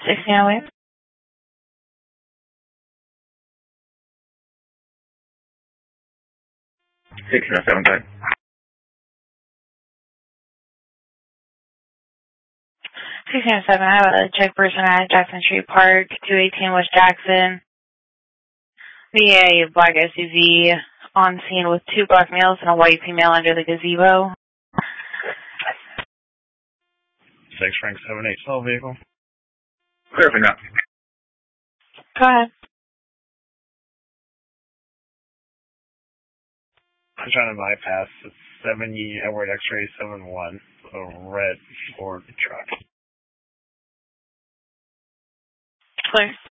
1608. 1607, go ahead. 1607, I have a check person at Jackson Street Park, 218 West Jackson. VA black SUV on scene with 2 black males and a white female under the gazebo. 6 Frank 78 cell vehicle. Clear for now. Go ahead. I'm trying to bypass the 70 Edward X-ray 71, a red Ford truck. Clear.